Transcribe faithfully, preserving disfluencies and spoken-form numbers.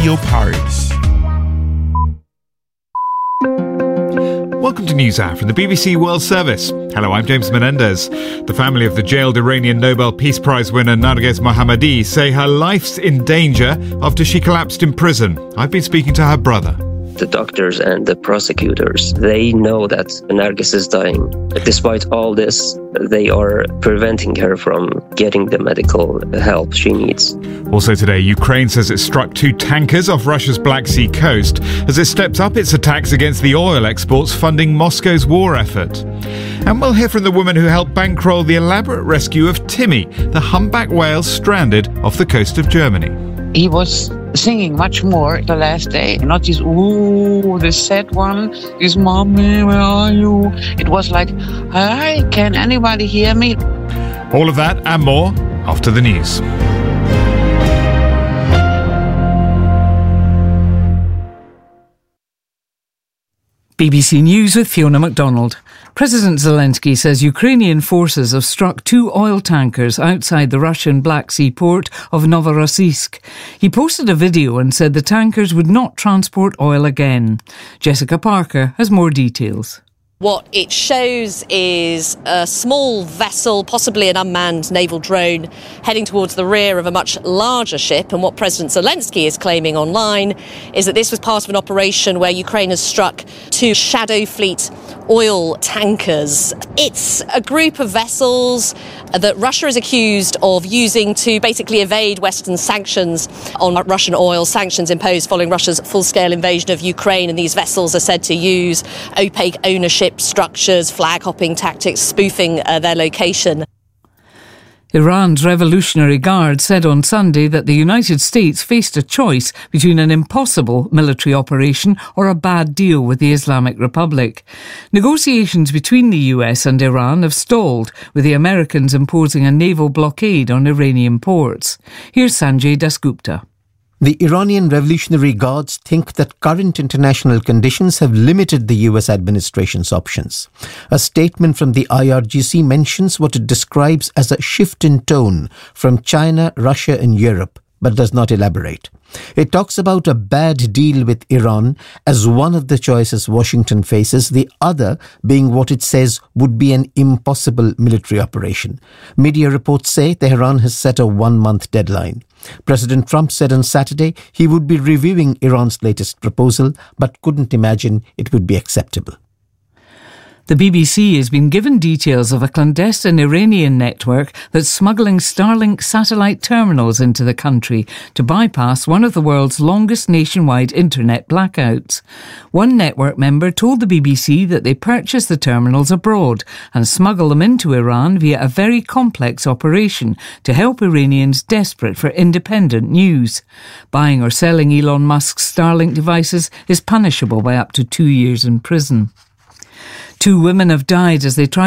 Radio Paris. Welcome to NewsHour from the B B C World Service. Hello, I'm James Menendez. The family of the jailed Iranian Nobel Peace Prize winner Narges Mohammadi say her life's in danger after she collapsed in prison. I've been speaking to her brother. The doctors and the prosecutors, they know that Narges is dying. Despite all this, they are preventing her from getting the medical help she needs. Also today, Ukraine says it struck two tankers off Russia's Black Sea coast as it steps up its attacks against the oil exports funding Moscow's war effort. And we'll hear from the woman who helped bankroll the elaborate rescue of Timmy, the humpback whale stranded off the coast of Germany. He was singing much more the last day, not this ooh, the sad one, this mommy, where are you? It was like, hi, can anybody hear me? All of that and more after the news. B B C News with Fiona MacDonald. President Zelensky says Ukrainian forces have struck two oil tankers outside the Russian Black Sea port of Novorossiysk. He posted a video and said the tankers would not transport oil again. Jessica Parker has more details. What it shows is a small vessel, possibly an unmanned naval drone, heading towards the rear of a much larger ship. And what President Zelensky is claiming online is that this was part of an operation where Ukraine has struck two Shadow Fleet oil tankers. It's a group of vessels that Russia is accused of using to basically evade Western sanctions on Russian oil, sanctions imposed following Russia's full-scale invasion of Ukraine. And these vessels are said to use opaque ownership structures, flag-hopping tactics, spoofing uh, their location. Iran's Revolutionary Guard said on Sunday that the United States faced a choice between an impossible military operation or a bad deal with the Islamic Republic. Negotiations between the U S and Iran have stalled, with the Americans imposing a naval blockade on Iranian ports. Here's Sanjay Dasgupta. The Iranian Revolutionary Guards think that current international conditions have limited the U S administration's options. A statement from the I R G C mentions what it describes as a shift in tone from China, Russia and Europe, but does not elaborate. It talks about a bad deal with Iran as one of the choices Washington faces, the other being what it says would be an impossible military operation. Media reports say Tehran has set a one-month deadline. President Trump said on Saturday he would be reviewing Iran's latest proposal, but couldn't imagine it would be acceptable. The B B C has been given details of a clandestine Iranian network that's smuggling Starlink satellite terminals into the country to bypass one of the world's longest nationwide internet blackouts. One network member told the B B C that they purchase the terminals abroad and smuggle them into Iran via a very complex operation to help Iranians desperate for independent news. Buying or selling Elon Musk's Starlink devices is punishable by up to two years in prison. Two women have died as they tried